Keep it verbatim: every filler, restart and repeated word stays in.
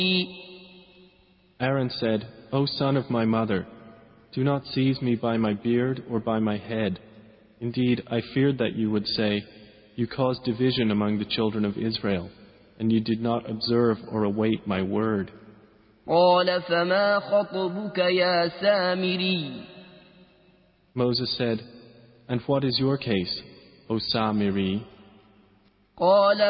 Aaron said, O son of my mother, do not seize me by my beard or by my head. Indeed, I feared that you would say, you caused division among the children of Israel, and you did not observe or await my word. قال فما خطبك يا سامري Moses said, and what is your case, O Samiri? قال